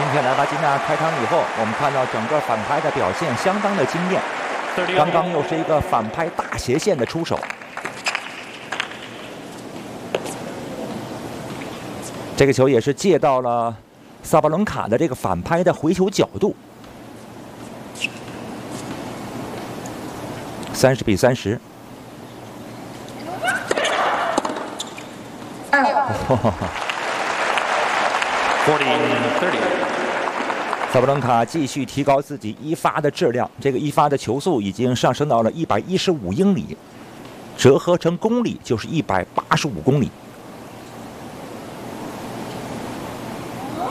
今天莱巴金纳开场以后，我们看到整个反拍的表现相当的惊艳。刚刚又是一个反拍大斜线的出手。这个球也是借到了萨巴伦卡的这个反拍的回球角度。30比30。萨巴伦卡继续提高自己一发的质量，这个一发的球速已经上升到了115英里，折合成公里就是185公里。